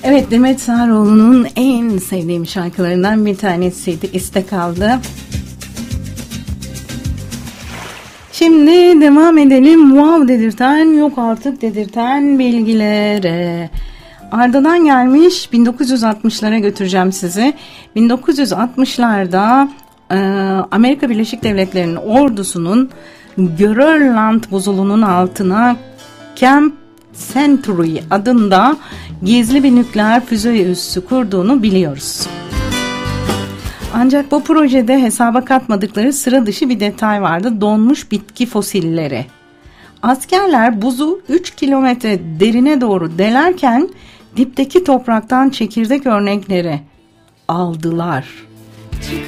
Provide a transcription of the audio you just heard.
Evet, Demet Sağaroğlu'nun en sevdiğim şarkılarından bir tanesiydi. İste kaldı. Şimdi devam edelim. Wow dedirten, yok artık dedirten bilgilere. Ardından gelmiş 1960'lara götüreceğim sizi. 1960'larda Amerika Birleşik Devletleri'nin ordusunun Grönland buzulunun altına Camp Century adında gizli bir nükleer füze üssü kurduğunu biliyoruz. Ancak bu projede hesaba katmadıkları sıra dışı bir detay vardı: donmuş bitki fosilleri. Askerler buzu 3 kilometre derine doğru delerken dipteki topraktan çekirdek örnekleri aldılar.